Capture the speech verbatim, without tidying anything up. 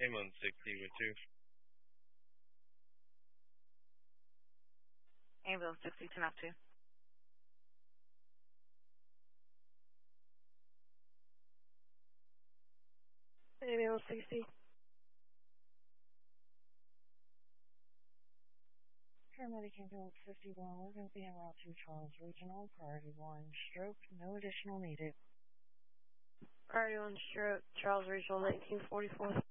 Ambulance sixty with two. Ambulance sixty, ten up two. Ambulance sixty. Paramedic Ambulance fifty-one, we're going to be en route to Charles Regional, priority one, stroke, no additional needed. Priority one, stroke, Charles Regional, nineteen forty-four.